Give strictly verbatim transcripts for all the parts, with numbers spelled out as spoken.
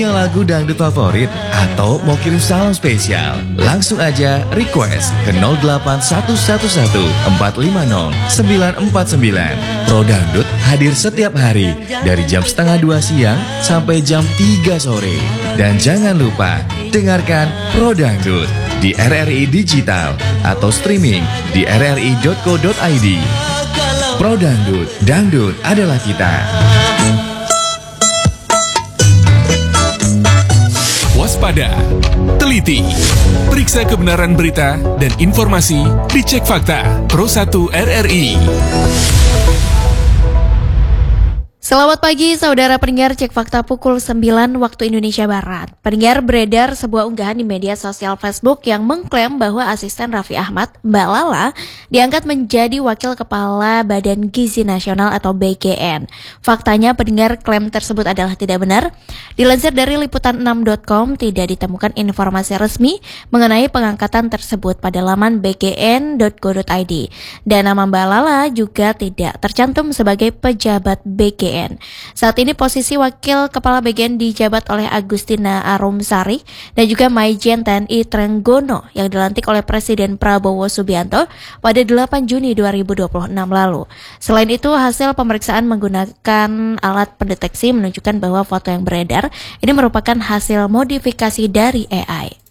Punya lagu dangdut favorit atau mau kirim salam spesial? Langsung aja request ke nol delapan satu satu satu empat lima nol sembilan empat sembilan. Pro Dangdut hadir setiap hari dari jam setengah dua siang sampai jam tiga sore. Dan jangan lupa dengarkan Pro Dangdut di R R I Digital atau streaming di r r i dot co dot i d. Pro Dangdut, dangdut adalah kita. Waspada, teliti, periksa kebenaran berita dan informasi di Cek Fakta Pro satu R R I. Selamat pagi saudara pendengar Cek Fakta pukul sembilan waktu Indonesia Barat. Pendengar, beredar sebuah unggahan di media sosial Facebook yang mengklaim bahwa asisten Raffi Ahmad, Mbak Lala, diangkat menjadi Wakil Kepala Badan Gizi Nasional atau B G N. Faktanya pendengar, klaim tersebut adalah tidak benar. Dilansir dari liputan enam dot com, tidak ditemukan informasi resmi mengenai pengangkatan tersebut pada laman b g n dot go dot i d. Dan nama Mbak Lala juga tidak tercantum sebagai pejabat B G N. Saat ini posisi Wakil Kepala B G N dijabat oleh Agustina Arumsari dan juga Maijen T N I Trenggono yang dilantik oleh Presiden Prabowo Subianto pada delapan Juni dua ribu dua puluh enam lalu. Selain itu, hasil pemeriksaan menggunakan alat pendeteksi menunjukkan bahwa foto yang beredar ini merupakan hasil modifikasi dari A I.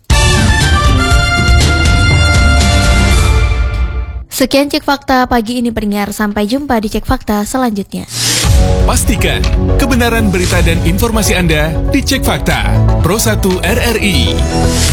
Sekian Cek Fakta pagi ini pendengar, sampai jumpa di Cek Fakta selanjutnya. Pastikan kebenaran berita dan informasi Anda di Cek Fakta Pro satu R R I.